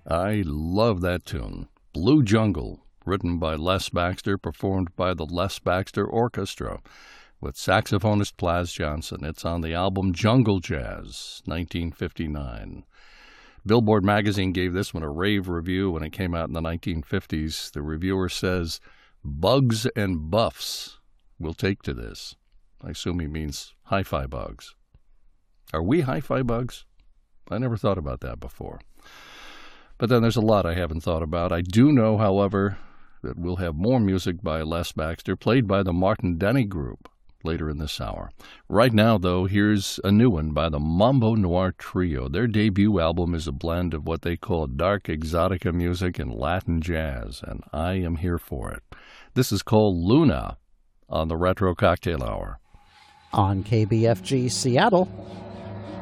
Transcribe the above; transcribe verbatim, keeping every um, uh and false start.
I love that tune. Blue Jungle, written by Les Baxter, performed by the Les Baxter Orchestra with saxophonist Plas Johnson. It's on the album Jungle Jazz, nineteen fifty-nine. Billboard magazine gave this one a rave review when it came out in the nineteen fifties. The reviewer says, "Bugs and buffs will take to this." I assume he means hi-fi bugs. Are we hi-fi bugs? I never thought about that before. But then there's a lot I haven't thought about. I do know, however, that we'll have more music by Les Baxter, played by the Martin Denny Group, later in this hour. Right now, though, here's a new one by the Mambo Noir Trio. Their debut album is a blend of what they call dark exotica music and Latin jazz, and I am here for it. This is called Luna on the Retro Cocktail Hour. On K B F G Seattle,